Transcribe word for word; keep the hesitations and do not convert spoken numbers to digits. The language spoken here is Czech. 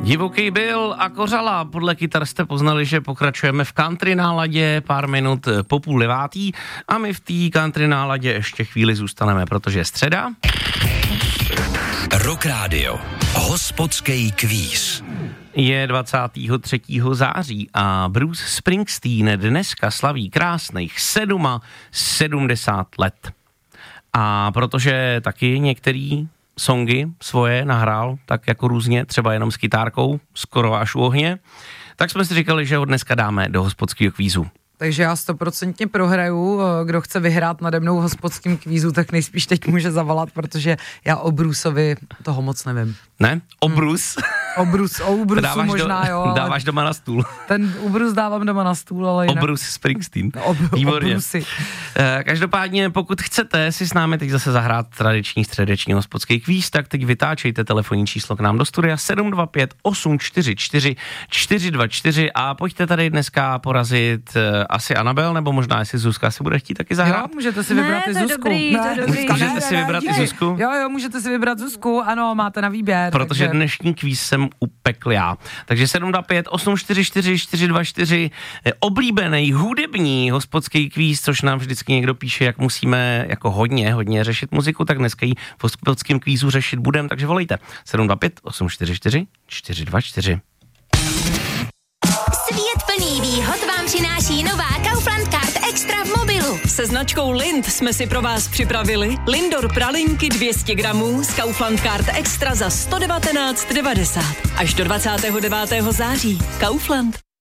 Divoký byl a kořala. Podle kytar jste poznali, že pokračujeme v country náladě pár minut po půl devátý a my v té country náladě ještě chvíli zůstaneme, protože je středa. Rock Radio. Hospodský kvíz. Je dvacátého třetího září a Bruce Springsteen dneska slaví krásných sedmdesát sedm let. A protože taky některý songy svoje nahrál tak jako různě, třeba jenom s kytárkou, skoro až u ohně, tak jsme si říkali, že ho dneska dáme do hospodského kvízu. Takže já stoprocentně prohraju, kdo chce vyhrát nade mnou v hospodským kvízu, tak nejspíš teď může zavolat, protože já o Bruceovi toho moc nevím. Ne? O Bruce? Hmm. O Bruce, o Bruce možná, do, jo. Ale dáváš doma na stůl. Ten u Bruce dávám doma na stůl, ale jinak. O Bruce Springsteen. No, o, Výborně. O Brucey. Každopádně, pokud chcete si s námi teď zase zahrát tradiční středeční hospodský kvíz, tak teď vytáčejte telefonní číslo k nám do studia sedm dva pět osm čtyři čtyři čtyři dva čtyři a pojďte tady dneska porazit asi Anabel, nebo možná jestli Zuzka si bude chtít taky zahrát. Jo, můžete si vybrat ne, i to je Zuzku. dobrý, to je dobrý. Můžete si vybrat i Zuzku? Jo, jo, můžete si vybrat Zuzku, ano, máte na výběr. Protože takže... dnešní kvíz jsem upekl já. Takže sedm dva pět osm čtyři čtyři čtyři dva čtyři, oblíbený hudební hospodský kvíz, což nám vždycky někdo píše, jak musíme jako hodně, hodně řešit muziku, tak dneska ji v hospodském kvízu řešit budem, takže volejte sedm dva pět osm čtyři čtyři čtyři dva čtyři. Svět plný výhod vám přináší nová Kaufland Card Extra v mobilu. Se značkou Lind jsme si pro vás připravili Lindor pralinky dvě stě gramů z Kaufland Card Extra za sto devatenáct devadesát. Až do dvacátého devátého září. Kaufland.